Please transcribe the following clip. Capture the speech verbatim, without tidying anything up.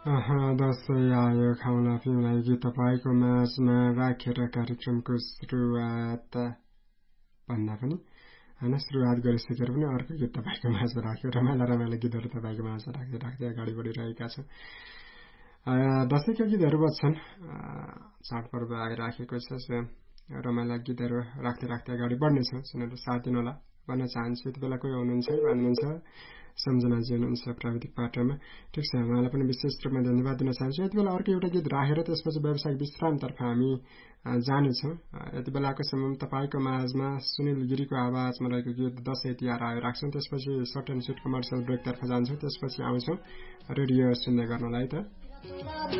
दसैँ आयो खाउला पिउला गीत तपाईँको माझमा राखेर कार्यक्रमको सुरुवात भन्दा पनि होइन सुरुवात गरिसकेर पनि अर्को गीत तपाईँको माझमा राख्यो रमाइला रमाइला गीतहरू तपाईँको माझमा राख्दै राख्दै अगाडि बढिरहेका छौँ। दसैँका गीतहरू बज्छन्, चाडपर्व आइराखेको छ, रमाइला गीतहरू राख्दै राख्दै अगाडि बढ्नेछौँ। सुनेर साथ दिनुहोला भन्न चाहन्छु। यति बेला कोही हुनुहुन्छ भन्नुहुन्छ सम्झनाजी हुनुहुन्छ प्राविधिक पाटोमा। ठिक छ, उहाँलाई पनि विशेष रूपमा धन्यवाद दिन चाहन्छु। यति बेला अर्को एउटा गीत राखेर त्यसपछि व्यावसायिक विश्रामतर्फ हामी जानेछौँ। यति बेलाको समय तपाईँको माझमा सुनिल गिरीको आवाजमा रहेको गीत दसैँ तिहार आयो राख्छौँ। त्यसपछि सर्ट एन्ड स्विट कमर्सियल ब्रेकतर्फ जान्छौँ। त्यसपछि आउँछौँ रेडियो सुन्दै गर्नलाई त।